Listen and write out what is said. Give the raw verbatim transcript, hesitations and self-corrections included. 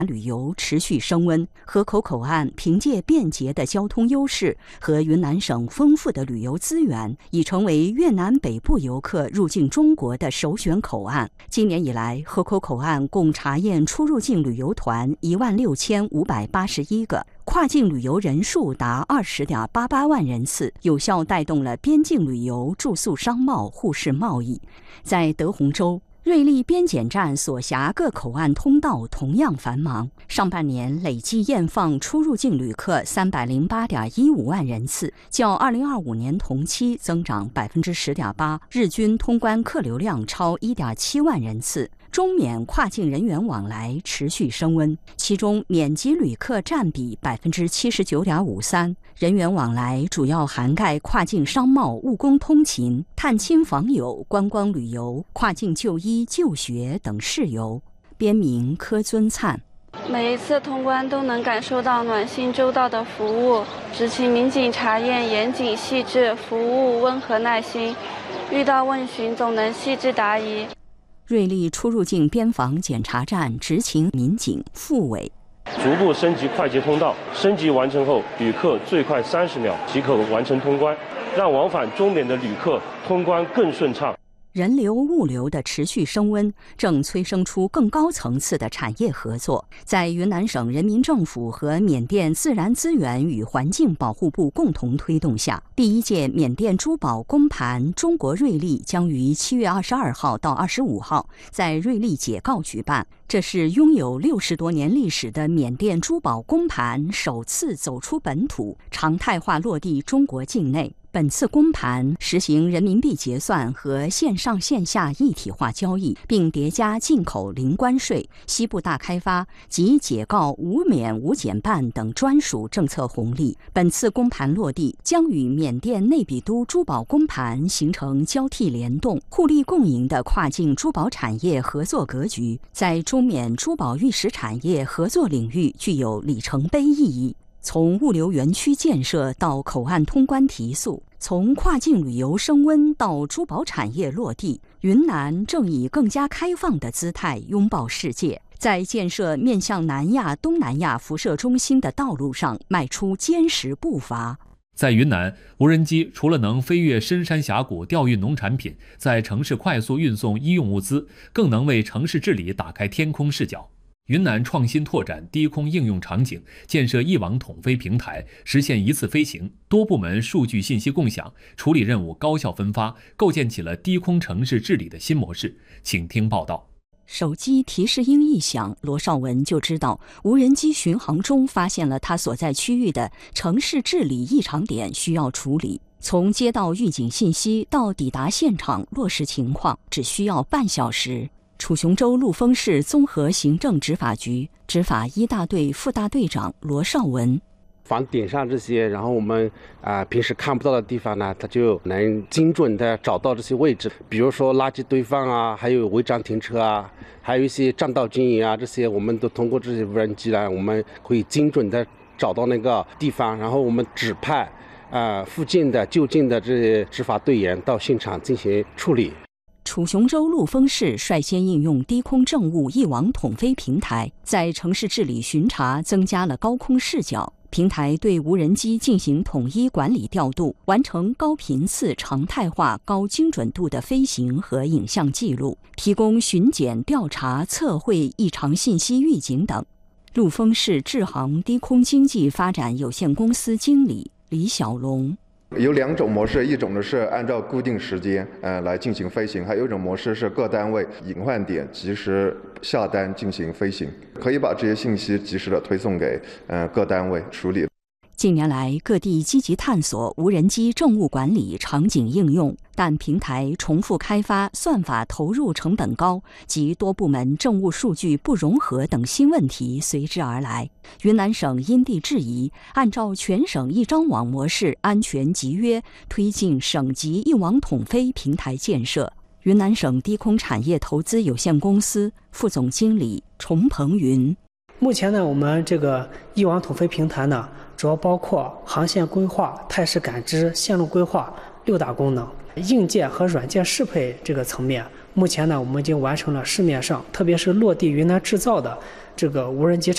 旅游持续升温，河口口岸凭借便捷的交通优势和云南省丰富的旅游资源，已成为越南北部游客入境中国的首选口岸。今年以来，河口口岸共查验出入境旅游团一万六千五百八十一个，跨境旅游人数达二十点八八万人次，有效带动了边境旅游、住宿、商贸、互市贸易。在德宏州，瑞丽边检站所辖各口岸通道同样繁忙，上半年累计验放出入境旅客三百零八点一五万人次，较二零二五年同期增长百分之十点八，日均通关客流量超一点七万人次。中缅跨境人员往来持续升温，其中缅籍旅客占比百分之七十九点五三，人员往来主要涵盖跨境商贸、务工通勤、探亲访友、观光旅游、跨境就医、就学等事游。编民柯尊灿。 每一次通关都能感受到暖心周到的服务，执勤民警查验严谨细致，服务温和耐心，遇到问询总能细致答疑。 瑞丽出入境边防检查站执勤民警傅伟。 逐步升级快捷通道，升级完成后，旅客最快三十秒即可完成通关，让往返中缅的旅客通关更顺畅。 人流物流的持续升温，正催生出更高层次的产业合作。在云南省人民政府和缅甸自然资源与环境保护部共同推动下，第一届缅甸珠宝公盘中国瑞丽将于七月二十二号到二十五号在瑞丽解告举办。这是拥有六十多年历史的缅甸珠宝公盘首次走出本土，常态化落地中国境内。本次公盘实行人民币结算和线上线下一体化交易，并叠加进口零关税、西部大开发及解告无免无减半等专属政策红利。本次公盘落地将与缅甸内比都珠宝公盘形成交替联动、互利共赢的跨境珠宝产业合作格局，在中缅珠宝玉石产业合作领域具有里程碑意义。从物流园区建设到口岸通关提速，从跨境旅游升温到珠宝产业落地，云南正以更加开放的姿态拥抱世界，在建设面向南亚、东南亚辐射中心的道路上迈出坚实步伐。 在云南，无人机除了能飞越深山峡谷调运农产品，在城市快速运送医用物资，更能为城市治理打开天空视角。云南创新拓展低空应用场景，建设一网统飞平台，实现一次飞行，多部门数据信息共享，处理任务高效分发，构建起了低空城市治理的新模式。请听报道。 手机提示音一响，罗绍文就知道无人机巡航中发现了他所在区域的城市治理异常点需要处理。从接到预警信息到抵达现场落实情况，只需要半小时。楚雄州陆丰市综合行政执法局执法一大队副大队长罗绍文。 房顶上这些，然后我们啊、呃、平时看不到的地方呢，它就能精准的找到这些位置，比如说垃圾堆放啊，还有违章停车啊，还有一些占道经营啊，这些我们都通过这些无人机呢，我们可以精准的找到那个地方，然后我们指派啊、呃、附近的就近的这些执法队员到现场进行处理。 楚雄州陆丰市率先应用低空政务一网统飞平台，在城市治理巡查增加了高空视角。平台对无人机进行统一管理调度，完成高频次、常态化、高精准度的飞行和影像记录，提供巡检、调查、测绘异常信息预警等。陆丰市智航低空经济发展有限公司经理李小龙。 有两种模式，一种呢是按照固定时间呃来进行飞行，还有一种模式是各单位隐患点及时下单进行飞行，可以把这些信息及时的推送给呃各单位处理。 近年来，各地积极探索无人机政务管理场景应用，但平台重复开发、算法投入成本高及多部门政务数据不融合等新问题随之而来。云南省因地制宜，按照全省一张网模式安全集约，推进省级一网统飞平台建设。云南省低空产业投资有限公司副总经理崇鹏云。 目前呢，我们这个一网统飞平台呢，主要包括航线规划、态势感知、线路规划六大功能。硬件和软件适配这个层面，目前呢，我们已经完成了市面上，特别是落地云南制造的这个无人机